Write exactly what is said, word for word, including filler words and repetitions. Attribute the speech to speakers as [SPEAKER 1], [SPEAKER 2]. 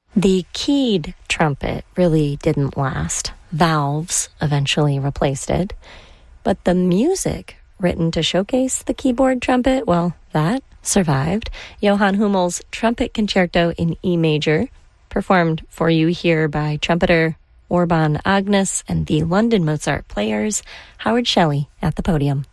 [SPEAKER 1] The keyed trumpet really didn't last. Valves eventually replaced it. But the music written to showcase the keyboard trumpet, well, that survived. Johann Hummel's Trumpet Concerto in E major, performed for you here by trumpeter Orban Agnes and the London Mozart Players, Howard Shelley at the podium.